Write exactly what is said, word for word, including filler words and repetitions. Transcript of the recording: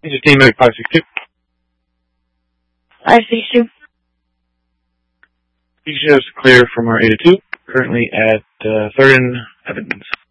This is Team Medic five six two. five six two. He shows clear from our eight oh two, currently at uh, third and Evans.